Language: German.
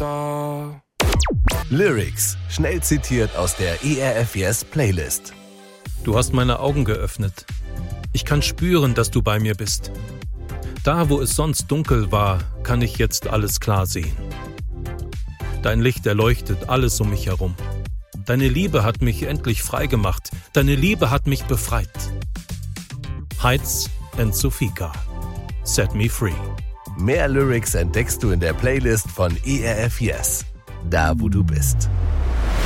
besser. Lyrics, schnell zitiert aus der ERF Yes Playlist. Du hast meine Augen geöffnet. Ich kann spüren, dass du bei mir bist. Da, wo es sonst dunkel war, kann ich jetzt alles klar sehen. Dein Licht erleuchtet alles um mich herum. Deine Liebe hat mich endlich frei gemacht. Deine Liebe hat mich befreit. Heights and Sofika. Set me free. Mehr Lyrics entdeckst du in der Playlist von ERF Yes. Da, wo du bist.